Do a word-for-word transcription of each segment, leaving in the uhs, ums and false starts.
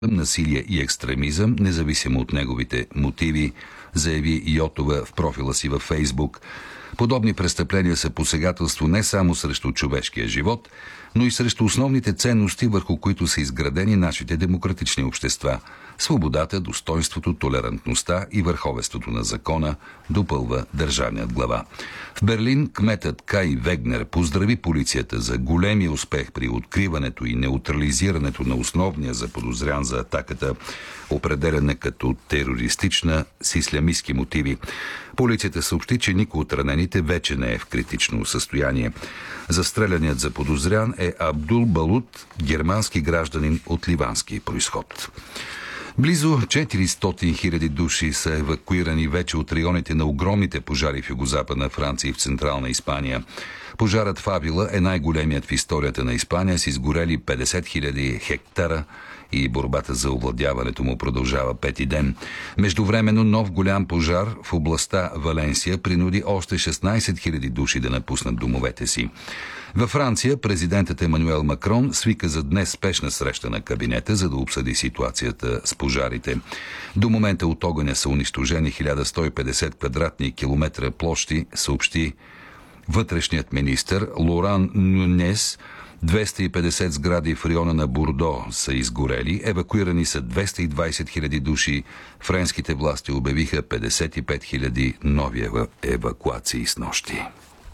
насилие и екстремизъм, независимо от неговите мотиви, заяви Йотова в профила си във Фейсбук. Подобни престъпления са посегателство не само срещу човешкия живот, но и срещу основните ценности, върху които са изградени нашите демократични общества – свободата, достойнството, толерантността и върховенството на закона, допълва държавният глава. В Берлин кметът Кай Вегнер поздрави полицията за големия успех при откриването и неутрализирането на основния заподозрян за атаката, определена като терористична с ислямистки мотиви. Полицията съобщи, че никой от ранените вече не е в критично състояние. Застреляният заподозрян е Абдул Балут, германски гражданин от ливански произход. Близо четиристотин хиляди души са евакуирани вече от районите на огромните пожари в югозападна Франция и в централна Испания. Пожарът в Авила е най-големият в историята на Испания с изгорели петдесет хиляди хектара и борбата за овладяването му продължава пети ден. Междувременно нов голям пожар в областта Валенсия принуди още шестнайсет хиляди души да напуснат домовете си. Във Франция президентът Емануел Макрон свика за днес спешна среща на кабинета, за да обсъди ситуацията с пожарите. До момента от огъня са унищожени хиляда сто и петдесет квадратни километра площи, съобщи вътрешният министър Лоран Нюнес. двеста и петдесет сгради в района на Бордо са изгорели, евакуирани са двеста и двайсет хиляди души. Френските власти обявиха петдесет и пет хиляди нови ев... евакуации с нощи.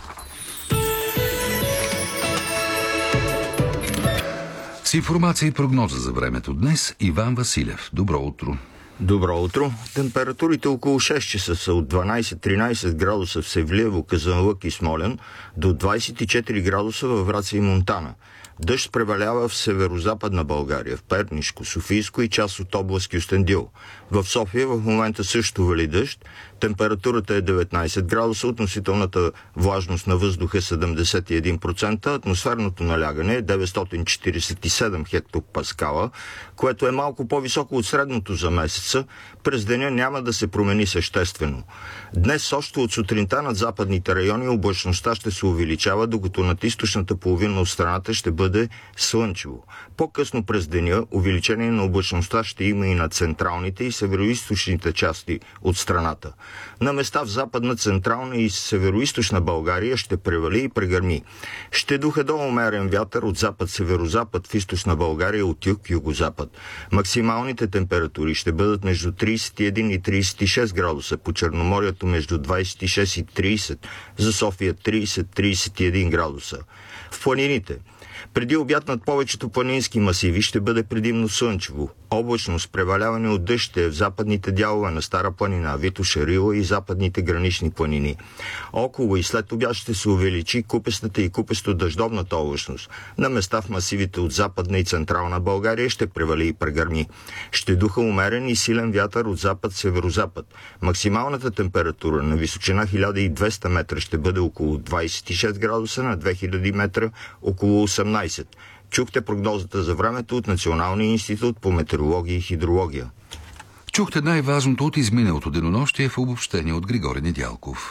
С информация и прогноза за времето днес Иван Василев. Добро утро! Добро утро! Температурите около шест часа са от дванайсет-тринайсет градуса в Севлиево, Казанлък и Смолян до двайсет и четири градуса във Враца и Монтана. Дъжд превалява в северо-западна България, в Пернишко, Софийско и част от област Кюстендил. В София в момента също вали дъжд. Температурата е деветнайсет градуса, относителната влажност на въздуха е седемдесет и един процента, атмосферното налягане е деветстотин четирийсет и седем хектопаскала, което е малко по-високо от средното за месеца. През деня няма да се промени съществено. Днес още от сутринта над западните райони облачността ще се увеличава, докато над източната половина от страната ще бъде слънчево. По-късно през деня увеличение на облачността ще има и на централните и североизточните части от страната. На места в западна, централна и североизточна България ще превали и прегърми. Ще духа до умерен вятър от запад-северозапад в източна България, от юг-югозапад. Максималните температури ще бъдат между трийсет и един и трийсет и шест градуса, по Черноморието между двайсет и шест и трийсет, за София трийсет до трийсет и един градуса. В планините преди обяд над повечето планински масиви ще бъде предимно слънчево. Облачно с преваляване от дъжд ще е в западните дялове на Стара планина, Витоша, Рила и западните гранични планини. Около и след обяд ще се увеличи купестата и купесто-дъждовната облачност. На места в масивите от западна и централна България ще превали и прегърми. Ще духа умерен и силен вятър от запад-северозапад. Максималната температура на височина хиляда и двеста метра ще бъде около двайсет и шест градуса, на две хиляди метра около осемнайсет. Чухте прогнозата за времето от Националния институт по метеорология и хидрология. Чухте най-важното от изминалото денонощие в обобщение от Григорий Недялков.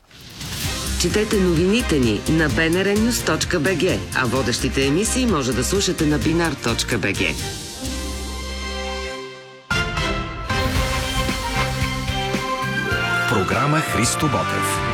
Четете новините ни на би ен ар нюс точка би джи, а водещите емисии може да слушате на бинар точка би джи. Програма Христо Ботев.